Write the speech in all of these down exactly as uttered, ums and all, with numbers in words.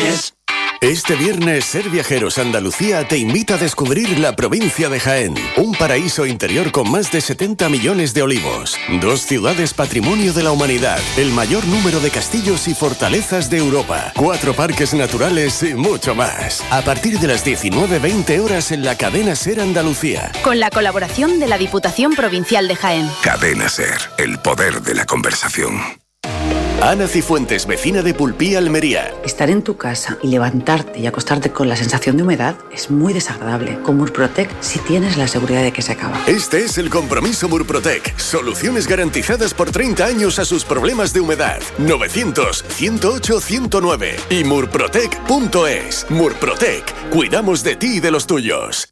Yes. Este viernes, Ser Viajeros Andalucía te invita a descubrir la provincia de Jaén, un paraíso interior con más de setenta millones de olivos, dos ciudades patrimonio de la humanidad, el mayor número de castillos y fortalezas de Europa, cuatro parques naturales y mucho más. A partir de las diecinueve veinte horas en la cadena Ser Andalucía. Con la colaboración de la Diputación Provincial de Jaén. Cadena Ser, el poder de la conversación. Ana Cifuentes, vecina de Pulpí, Almería. Estar en tu casa y levantarte y acostarte con la sensación de humedad es muy desagradable. Con Murprotec sí tienes la seguridad de que se acaba. Este es el compromiso Murprotec. Soluciones garantizadas por treinta años a sus problemas de humedad. novecientos, ciento ocho, ciento nueve y murprotec punto es. Murprotec. Cuidamos de ti y de los tuyos.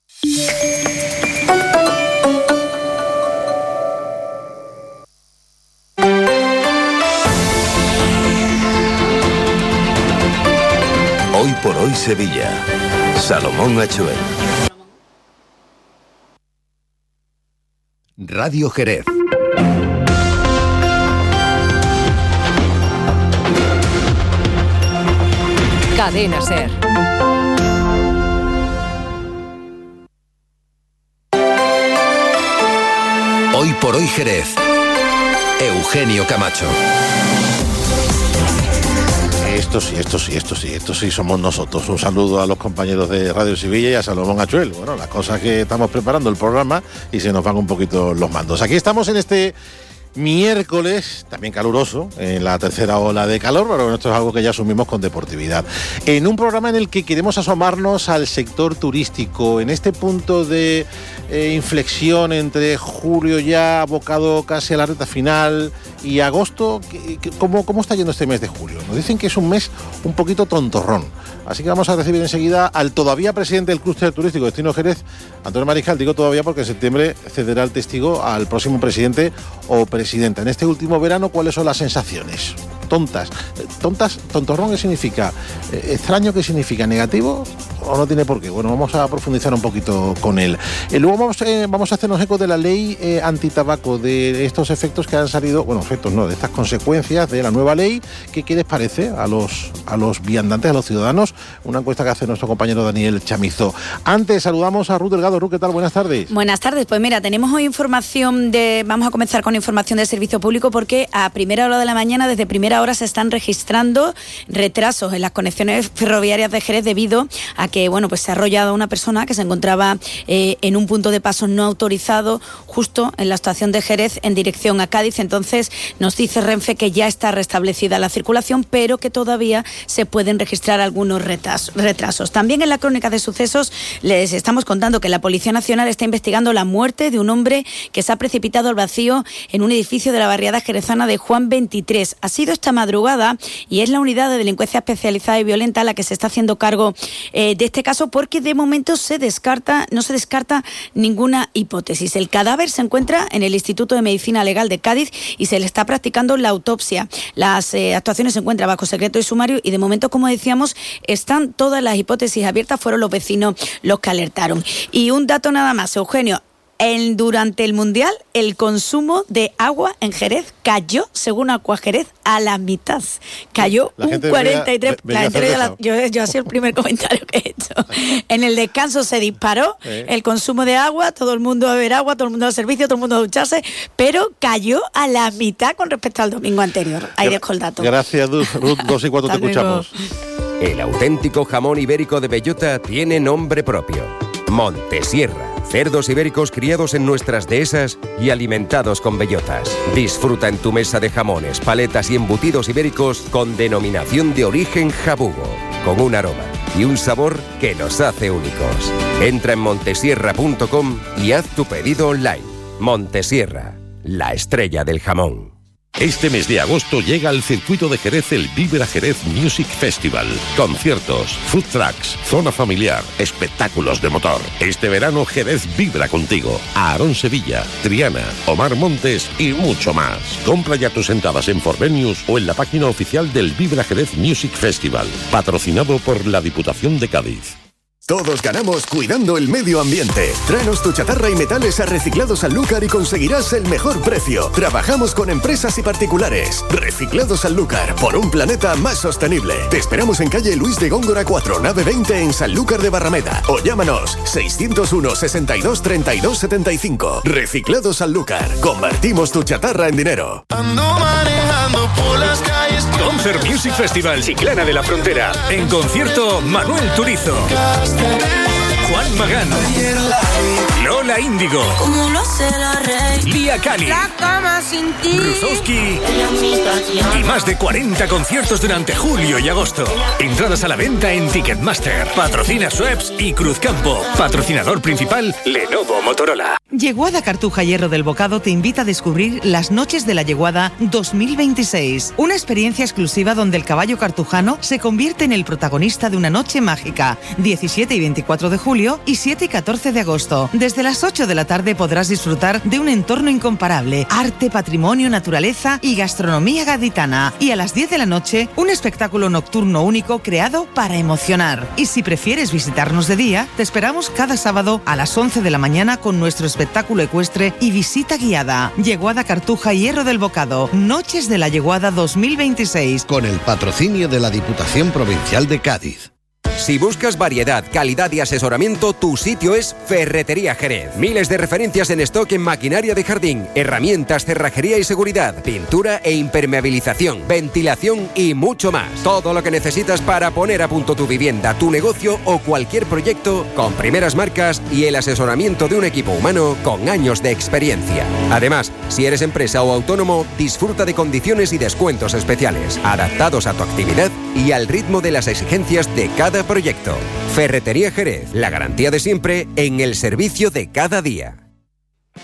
Hoy por hoy Sevilla. Salomón Achuel. Radio Jerez. Cadena Ser. Hoy por hoy Jerez. Eugenio Camacho. Estos sí, estos sí, estos sí, estos sí somos nosotros. Un saludo a los compañeros de Radio Sevilla y a Salomón Achuel. Bueno, las cosas que estamos preparando el programa y se nos van un poquito los mandos. Aquí estamos en este miércoles, también caluroso, en la tercera ola de calor, pero esto es algo que ya asumimos con deportividad. En un programa en el que queremos asomarnos al sector turístico, en este punto de eh, inflexión entre julio ya abocado casi a la recta final y agosto. ¿Cómo, cómo está yendo este mes de julio? Nos dicen que es un mes un poquito tontorrón. Así que vamos a recibir enseguida al todavía presidente del clúster turístico Destino Jerez, Antonio Mariscal. Digo todavía porque en septiembre cederá el testigo al próximo presidente o presidenta. En este último verano, ¿cuáles son las sensaciones? Tontas. Tontas, tontorrón, ¿qué significa? ¿Extraño qué significa? ¿Negativo? ¿O no tiene por qué? Bueno, vamos a profundizar un poquito con él. Eh, luego vamos, eh, vamos a hacernos eco de la ley eh, antitabaco, de estos efectos que han salido, bueno, efectos no, de estas consecuencias de la nueva ley. ¿Qué, qué les parece a los, a los viandantes, a los ciudadanos? Una encuesta que hace nuestro compañero Daniel Chamizo. Antes saludamos a Ruth Delgado. Ruth, ¿qué tal? Buenas tardes. Buenas tardes. Pues mira, tenemos hoy información de, vamos a comenzar con información de servicio público porque a primera hora de la mañana, desde primera hora se están registrando retrasos en las conexiones ferroviarias de Jerez debido a que, bueno, pues se ha arrollado una persona que se encontraba eh, en un punto de paso no autorizado justo en la estación de Jerez en dirección a Cádiz. Entonces nos dice Renfe que ya está restablecida la circulación, pero que todavía se pueden registrar algunos retrasos. También en la crónica de sucesos les estamos contando que la Policía Nacional está investigando la muerte de un hombre que se ha precipitado al vacío en un edificio de la barriada jerezana de Juan veintitrés. Ha sido esta madrugada y es la unidad de delincuencia especializada y violenta la que se está haciendo cargo eh, de este caso, porque de momento se descarta, no se descarta ninguna hipótesis. El cadáver se encuentra en el Instituto de Medicina Legal de Cádiz y se le está practicando la autopsia. Las eh, actuaciones se encuentran bajo secreto y sumario y de momento, como decíamos, están todas las hipótesis abiertas. Fueron los vecinos los que alertaron. Y un dato nada más, Eugenio. El, durante el Mundial, el consumo de agua en Jerez cayó, según Acuajerez, a la mitad. Cayó un cuarenta y tres por ciento. La, la, yo, yo ha sido el primer comentario que he hecho. En el descanso se disparó ¿Eh? el consumo de agua, todo el mundo a beber agua, todo el mundo al servicio, todo el mundo a ducharse, pero cayó a la mitad con respecto al domingo anterior. Ahí Gra- dejo el dato. Gracias, Ruth. Dos y cuatro te escuchamos. El auténtico jamón ibérico de bellota tiene nombre propio. Montesierra. Cerdos ibéricos criados en nuestras dehesas y alimentados con bellotas. Disfruta en tu mesa de jamones, paletas y embutidos ibéricos con denominación de origen jabugo, con un aroma y un sabor que los hace únicos. Entra en montesierra punto com y haz tu pedido online. Montesierra, la estrella del jamón. Este mes de agosto llega al circuito de Jerez el Vibra Jerez Music Festival. Conciertos, food trucks, zona familiar, espectáculos de motor. Este verano Jerez vibra contigo. Aarón Sevilla, Triana, Omar Montes y mucho más. Compra ya tus entradas en Forvenius o en la página oficial del Vibra Jerez Music Festival, patrocinado por la Diputación de Cádiz. Todos ganamos cuidando el medio ambiente. Tráenos tu chatarra y metales a Reciclados Sanlúcar y conseguirás el mejor precio. Trabajamos con empresas y particulares. Reciclados Sanlúcar, por un planeta más sostenible. Te esperamos en calle Luis de Góngora cuatro, nave veinte en Sanlúcar de Barrameda. O llámanos seiscientos uno, sesenta y dos, treinta y dos, setenta y cinco. Reciclados Sanlúcar. Convertimos tu chatarra en dinero. Ando manejando por las calles. Concert Music Festival Chiclana de la Frontera. En concierto, Manuel Turizo, Juan Magán, Lola Índigo, Lía Cali, Rusowski y más de cuarenta conciertos durante julio y agosto. Entradas a la venta en Ticketmaster. Patrocina Schweppes y Cruzcampo. Patrocinador principal, Lenovo Motorola. Yeguada Cartuja Hierro del Bocado te invita a descubrir las Noches de la Yeguada dos mil veintiséis. Una experiencia exclusiva donde el caballo cartujano se convierte en el protagonista de una noche mágica. diecisiete y veinticuatro de julio y siete y catorce de agosto. Desde las ocho de la tarde podrás disfrutar de un entorno incomparable, arte, patrimonio, naturaleza y gastronomía gaditana. Y a las diez de la noche, un espectáculo nocturno único creado para emocionar. Y si prefieres visitarnos de día, te esperamos cada sábado a las once de la mañana con nuestro espectáculo ecuestre y visita guiada. Yeguada Cartuja Hierro del Bocado. Noches de la Yeguada dos mil veintiséis. Con el patrocinio de la Diputación Provincial de Cádiz. Si buscas variedad, calidad y asesoramiento, tu sitio es Ferretería Jerez. Miles de referencias en stock en maquinaria de jardín, herramientas, cerrajería y seguridad, pintura e impermeabilización, ventilación y mucho más. Todo lo que necesitas para poner a punto tu vivienda, tu negocio o cualquier proyecto con primeras marcas y el asesoramiento de un equipo humano con años de experiencia. Además, si eres empresa o autónomo, disfruta de condiciones y descuentos especiales, adaptados a tu actividad y al ritmo de las exigencias de cada proyecto. Ferretería Jerez, la garantía de siempre en el servicio de cada día.